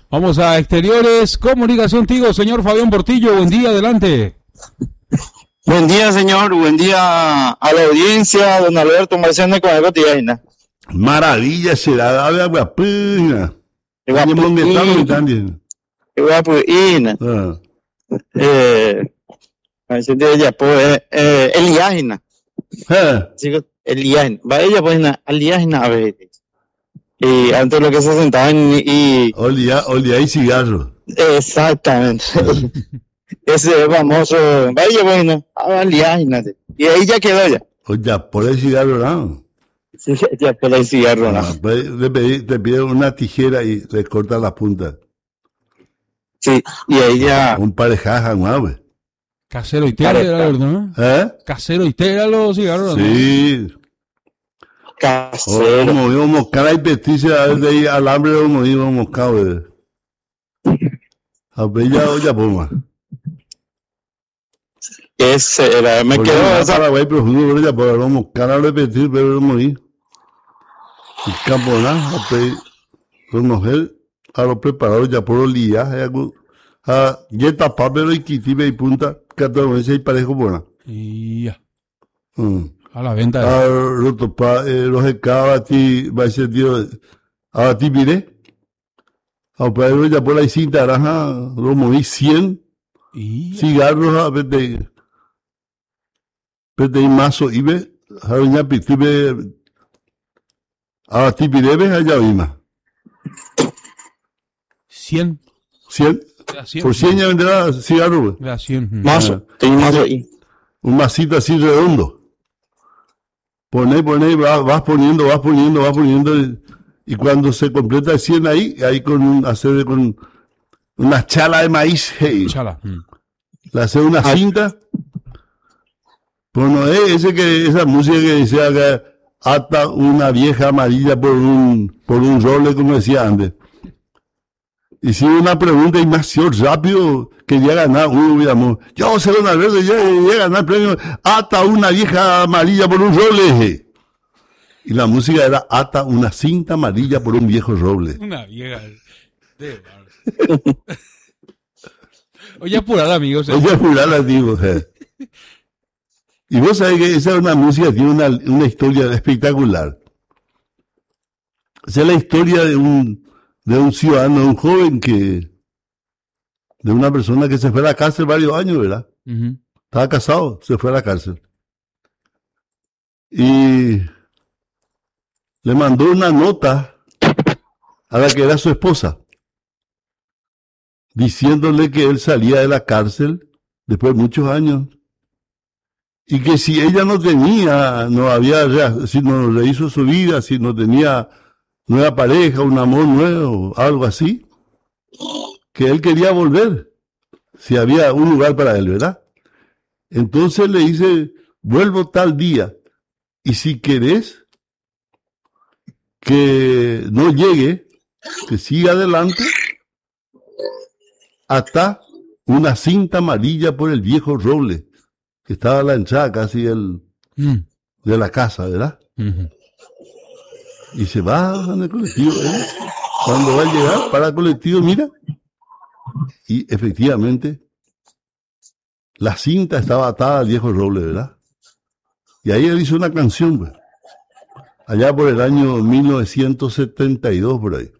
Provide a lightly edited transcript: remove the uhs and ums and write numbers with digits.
Vamos a Exteriores, Comunicación Tigo, señor Fabián Portillo, buen día, adelante. Buen día, señor, buen día a la audiencia, don Alberto Marciano con algo tiene. Maravilla será, dale Aguapina. Aguapina. Eliágina. Eliágina. Va ella pues Eliágina a veces. Y antes lo que se sentaban y... Olía y cigarro. Exactamente. Ese famoso... Vaya bueno, Eliágina. Y ahí ya quedó ya. Oye, por el cigarro no. Sí, ya por el cigarro no. Pues te pide una tijera y le corta la punta. Sí, y ahí ya... Un parejaja, güey. Casero y tela, ¿no? Casero y tela los cigarros, ¿no? Sí. Casero. Como íbamos cara y peticia de ahí alambre como íbamos cabe. A ver ya poma. Ese era, me quedó esa. Paraguay profundo, pero ya podemos cara repetir, pero no morir. El campo nada, a pedir conocer a los preparados ya por olía, a yeta papel y quitibe y punta, 14 veces y parejo buena. Y ya. A la venta. Los escabas, va a ser tío, a ti mire. A Pedro ya por la cinta naranja, lo moví 100 cigarros a vete. Vete y mazo y ve, a doña Pitibe, a ti mire, ve allá misma. 100. 100. Por 100 ya vendrá cigarro, güey. 100. Mazo, tengo mazo ahí. Un masito así redondo. Poné, vas poniendo, y cuando se completa el 100 ahí hacer con una chala de maíz, hey. Chala. Le hace una cinta. Pues no es esa música que decía que ata una vieja amarilla por un role, como decía antes. Y si una pregunta y más rápido quería ganar, digamos, yo sé don Alberto, ya a ganar el premio, ata una vieja amarilla por un roble. Y la música era ata una cinta amarilla por un viejo roble. Una vieja. Oye, apurada, amigos. Oye, apurada, digo. Y vos sabés que esa es una música que tiene una historia espectacular. Esa es la historia de un ciudadano, de un joven de una persona que se fue a la cárcel varios años, ¿verdad? Uh-huh. Estaba casado, se fue a la cárcel. Y le mandó una nota a la que era su esposa, diciéndole que él salía de la cárcel después de muchos años y que si ella no rehizo su vida, si no tenía nueva pareja, un amor nuevo, algo así, que él quería volver, si había un lugar para él, ¿verdad? Entonces le dice, vuelvo tal día, y si querés que no llegue, que siga adelante, hasta una cinta amarilla por el viejo roble, que estaba a la entrada casi de la casa, ¿verdad? Uh-huh. Y se va en el colectivo, ¿eh? Cuando va a llegar para el colectivo, mira, y efectivamente la cinta estaba atada al viejo roble, ¿verdad? Y ahí él hizo una canción, pues, allá por el año 1972, por ahí.